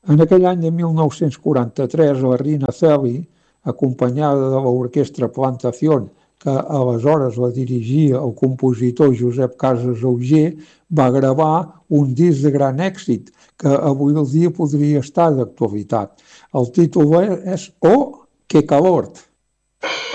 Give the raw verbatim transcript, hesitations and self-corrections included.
En aquell any de mil nou-cents quaranta-tres, la Rina Celi, acompanyada de l'orquestra Plantación, que aleshores la dirigia el compositor Josep Casas Auger, va gravar un disc de gran èxit que avui el dia podria estar d'actualitat. El títol és Oh, que calor!